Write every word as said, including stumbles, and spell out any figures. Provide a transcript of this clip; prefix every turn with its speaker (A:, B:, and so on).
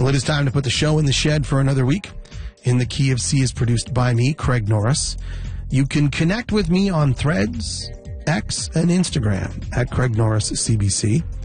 A: Well, it is time to put the show in the shed for another week. In the Key of C is produced by me, Craig Norris. You can connect with me on Threads, X, and Instagram at Craig Norris C B C.